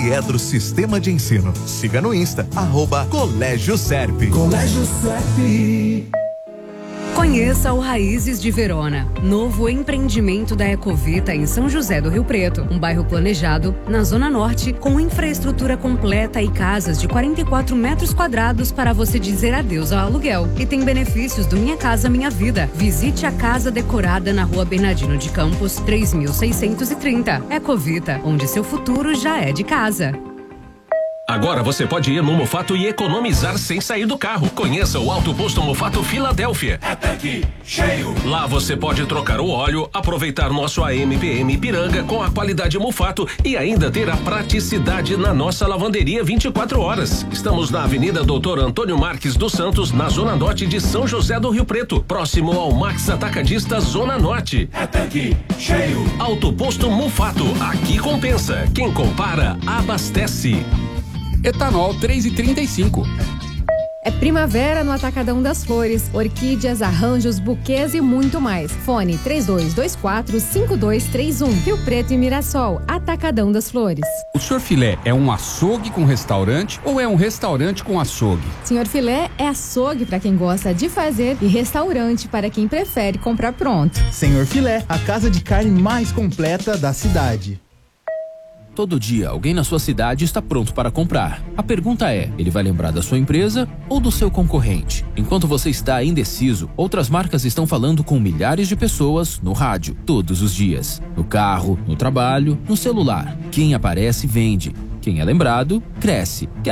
Poliedro Sistema de Ensino. Siga no Insta, @Colégio Serp. Colégio Serp. Conheça o Raízes de Verona, novo empreendimento da Ecovita em São José do Rio Preto, um bairro planejado na Zona Norte, com infraestrutura completa e casas de 44 metros quadrados para você dizer adeus ao aluguel. E tem benefícios do Minha Casa Minha Vida. Visite a casa decorada na Rua Bernardino de Campos, 3630. Ecovita, onde seu futuro já é de casa. Agora você pode ir no Mofato e economizar sem sair do carro. Conheça o Alto Posto Mofato Filadélfia. É tanque cheio. Lá você pode trocar o óleo, aproveitar nosso AMPM Ipiranga com a qualidade Mofato e ainda ter a praticidade na nossa lavanderia 24 horas. Estamos na Avenida Doutor Antônio Marques dos Santos, na Zona Norte de São José do Rio Preto, próximo ao Max Atacadista Zona Norte. É tanque cheio. Alto Posto Mofato, aqui compensa. Quem compara, abastece. Etanol 3,35. É primavera no Atacadão das Flores. Orquídeas, arranjos, buquês e muito mais. Fone 3224-5231. Rio Preto e Mirassol. Atacadão das Flores. O Senhor Filé é um açougue com restaurante ou é um restaurante com açougue? Senhor Filé é açougue para quem gosta de fazer e restaurante para quem prefere comprar pronto. Senhor Filé, a casa de carne mais completa da cidade. Todo dia, alguém na sua cidade está pronto para comprar. A pergunta é, ele vai lembrar da sua empresa ou do seu concorrente? Enquanto você está indeciso, outras marcas estão falando com milhares de pessoas no rádio, todos os dias. No carro, no trabalho, no celular. Quem aparece, vende. Quem é lembrado, cresce. Quer